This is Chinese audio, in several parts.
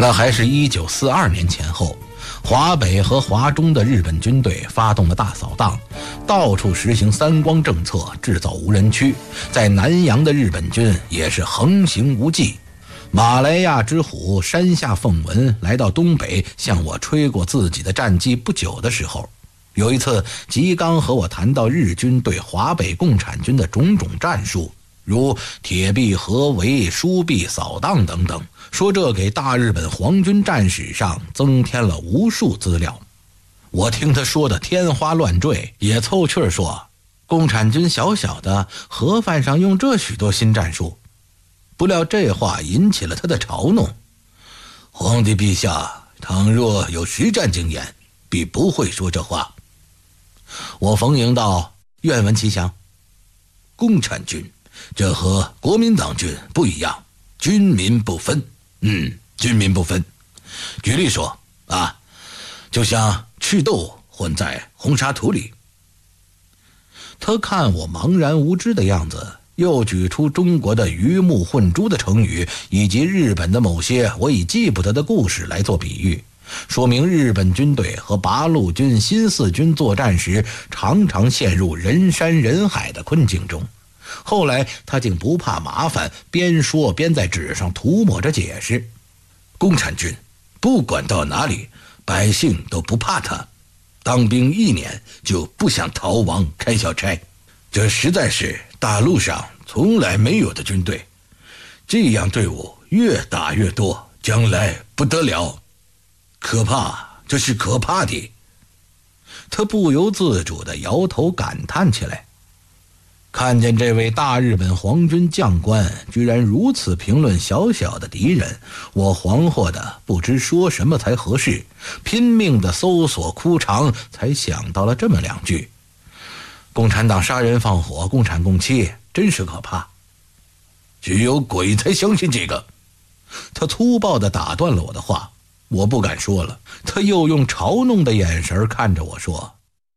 那还是1942年前后，华北和华中的日本军队发动了大扫荡，到处实行三光政策，制造无人区。在南洋的日本军也是横行无忌。马来亚之虎山下奉文来到东北，向我吹过自己的战绩不久的时候，有一次吉冈和我谈到日军对华北共产军的种种战术，如铁壁合围、疏壁扫荡等等，说这给大日本皇军战史上增添了无数资料。我听他说的天花乱坠，也凑趣儿说，共产军小小的河畔上用这许多新战术。不料这话引起了他的嘲弄。皇帝陛下倘若有实战经验，必不会说这话。我逢迎道，愿闻其详。共产军这和国民党军不一样，军民不分。军民不分。举例说啊，就像赤豆混在红沙土里。他看我茫然无知的样子，又举出中国的鱼目混珠的成语，以及日本的某些我已记不得的故事来做比喻，说明日本军队和八路军、新四军作战时常常陷入人山人海的困境中。后来他竟不怕麻烦，边说边在纸上涂抹着解释，共产军不管到哪里，百姓都不怕他，当兵1年就不想逃亡开小差，这实在是大陆上从来没有的军队，这样队伍越打越多，将来不得了，可怕，这是可怕的。他不由自主地摇头感叹起来。看见这位大日本皇军将官居然如此评论小小的敌人，我惶惑的不知说什么才合适，拼命地搜索枯肠，才想到了这么2句：共产党杀人放火，共产共妻，真是可怕，只有鬼才相信这个。他粗暴地打断了我的话，我不敢说了。他又用嘲弄的眼神看着我说，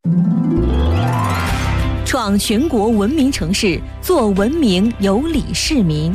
创全国文明城市，做文明有礼市民。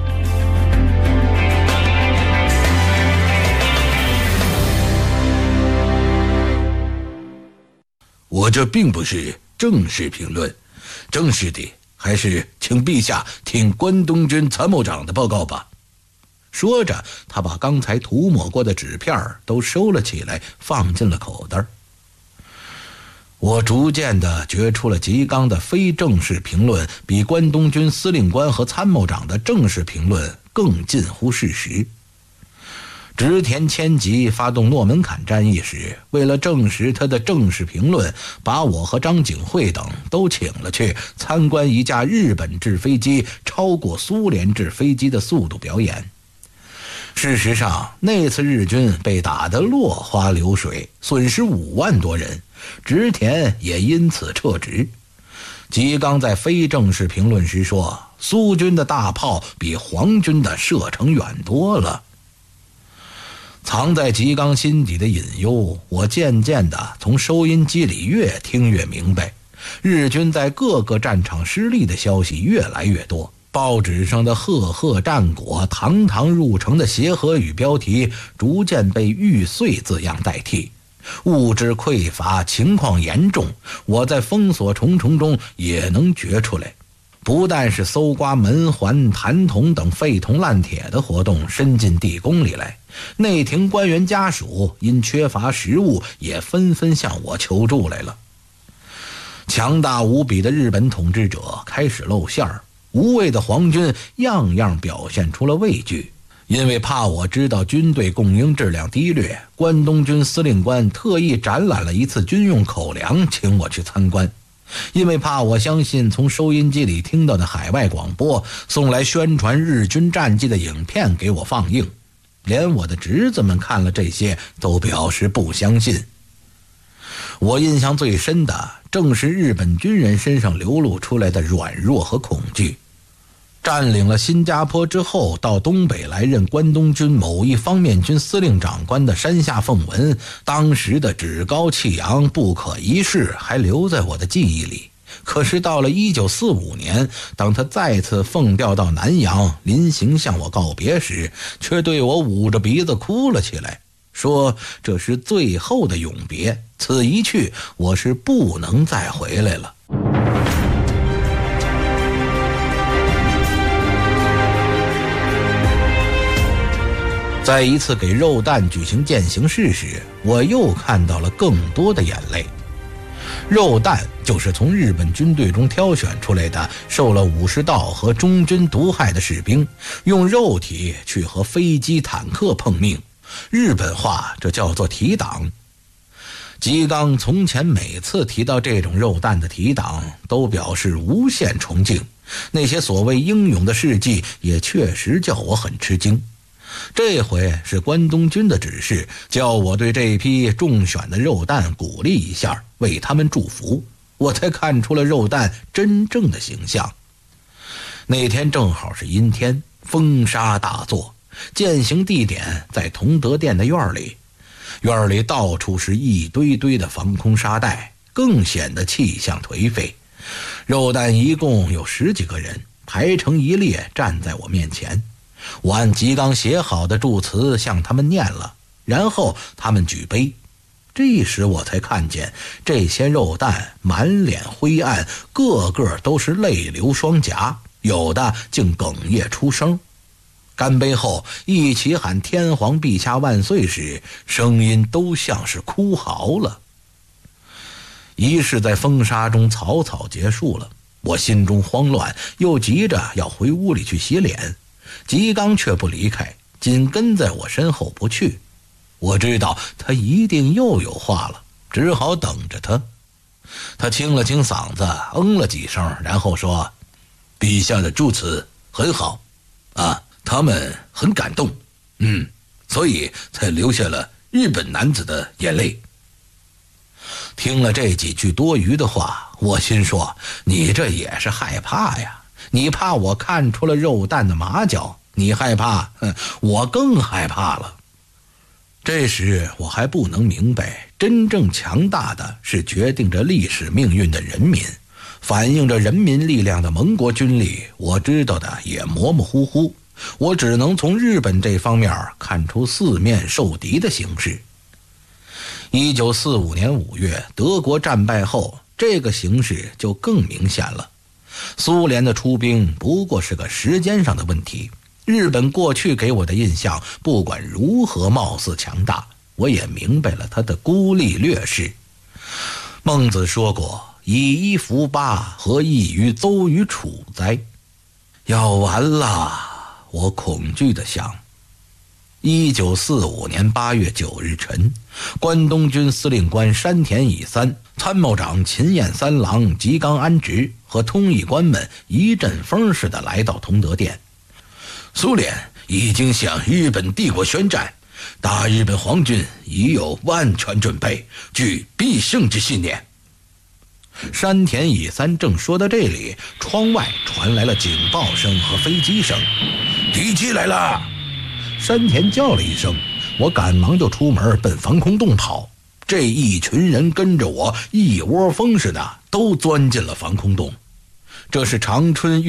我这并不是正式评论，正式的还是请陛下听关东军参谋长的报告吧。说着，他把刚才涂抹过的纸片都收了起来，放进了口袋。我逐渐地觉出了吉冈的非正式评论比关东军司令官和参谋长的正式评论更近乎事实。织田千吉发动诺门坎战役时，为了证实他的正式评论，把我和张景惠等都请了去参观一架日本制飞机超过苏联制飞机的速度表演。事实上，那次日军被打得落花流水，损失5万多人，织田也因此撤职。吉冈在非正式评论时说，苏军的大炮比皇军的射程远多了。藏在吉冈心底的隐忧，我渐渐地从收音机里越听越明白。日军在各个战场失利的消息越来越多，报纸上的赫赫战果、堂堂入城的协和语标题逐渐被玉碎字样代替。物质匮乏，情况严重，我在封锁重重中也能觉出来。不但是搜刮门环、弹筒等废铜烂铁的活动伸进地宫里来，内廷官员家属因缺乏食物也纷纷向我求助来了。强大无比的日本统治者开始露馅儿，无畏的皇军样样表现出了畏惧。因为怕我知道军队供应质量低劣，关东军司令官特意展览了一次军用口粮，请我去参观。因为怕我相信从收音机里听到的海外广播，送来宣传日军战绩的影片给我放映，连我的侄子们看了这些都表示不相信。我印象最深的正是日本军人身上流露出来的软弱和恐惧。占领了新加坡之后，到东北来任关东军某一方面军司令长官的山下奉文，当时的趾高气扬、不可一世还留在我的记忆里。 可是到了1945年，当他再次奉调到南洋，临行向我告别时，却对我捂着鼻子哭了起来，说这是最后的永别，此一去，我是不能再回来了。在一次给肉弹举行践行式时，我又看到了更多的眼泪。肉弹就是从日本军队中挑选出来的受了武士道和中军毒害的士兵，用肉体去和飞机坦克碰命，日本话这叫做提档。吉冈从前每次提到这种肉弹的提档，都表示无限崇敬，那些所谓英勇的事迹也确实叫我很吃惊。这回是关东军的指示，叫我对这批中选的肉弹鼓励一下，为他们祝福，我才看出了肉弹真正的形象。那天正好是阴天，风沙大作，践行地点在同德殿的院里，院里到处是一堆堆的防空沙袋，更显得气象颓废。肉弹一共有10几个人，排成一列站在我面前，我按吉冈写好的祝词向他们念了，然后他们举杯。这时我才看见这些肉弹满脸灰暗，个个都是泪流双颊，有的竟哽咽出声。干杯后一起喊天皇陛下万岁时，声音都像是哭嚎了。仪式在风沙中草草结束了，我心中慌乱，又急着要回屋里去洗脸。吉冈却不离开，紧跟在我身后不去。我知道他一定又有话了，只好等着他。他清了清嗓子，了几声，然后说：“陛下的祝词很好啊，他们很感动，所以才流下了日本男子的眼泪。”听了这几句多余的话，我心说：“你这也是害怕呀。你怕我看出了肉弹的马脚，你害怕，我更害怕了。”这时我还不能明白，真正强大的是决定着历史命运的人民，反映着人民力量的盟国军力，我知道的也模模糊糊，我只能从日本这方面看出四面受敌的形势。1945年5月，德国战败后，这个形势就更明显了。苏联的出兵不过是个时间上的问题，日本过去给我的印象不管如何貌似强大，我也明白了他的孤立劣势。孟子说过：“以一服八，何异于邹与楚哉？”要完了，我恐惧地想。1945年8月9日晨，关东军司令官山田乙三、参谋长秦彦三郎吉冈安直和通译官们一阵风似的来到同德殿。苏联已经向日本帝国宣战，大日本皇军已有万全准备，具必胜之信念。山田乙三正说到这里，窗外传来了警报声和飞机声。敌机来了！山田叫了一声，我赶忙就出门奔防空洞跑。这一群人跟着我，一窝蜂似的都钻进了防空洞。这是长春